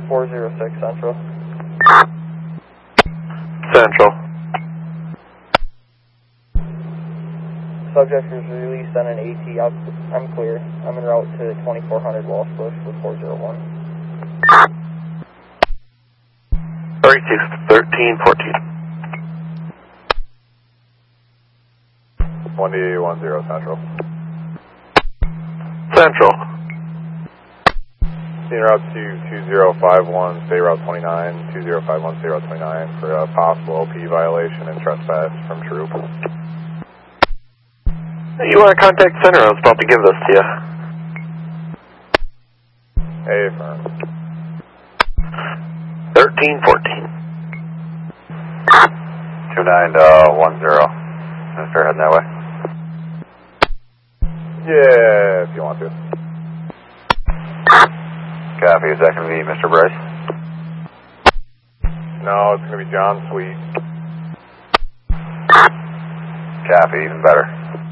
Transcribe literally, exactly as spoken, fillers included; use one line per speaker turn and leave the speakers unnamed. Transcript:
four zero six Central.
Central.
Subject was released on an AT. I'm clear. I'm en route to twenty-four hundred Walsh Bush with four zero one.
thirty-six, thirteen, fourteen.
one eight one zero Central.
Central.
En route to two zero five one, state route twenty-nine, two zero five one, state route twenty-nine for a possible O P violation and trespass from troop.
You want to contact center? I was about to give this to you.
A firm.
thirteen, fourteen.
two nine uh, one zero. Mister heading that way?
Yeah, if you want to.
Copy. Is that going to be Mister Bryce?
No, it's going to be John Sweet.
Copy. Even better.